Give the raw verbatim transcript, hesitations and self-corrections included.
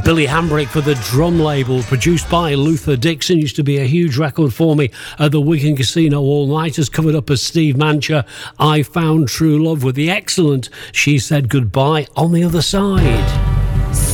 Billy Hambrick for the Drum label, produced by Luther Dixon. Used to be a huge record for me at the Wigan Casino all nighters. Covered up as Steve Mancher, I Found True Love, with the excellent She Said Goodbye on the Other Side.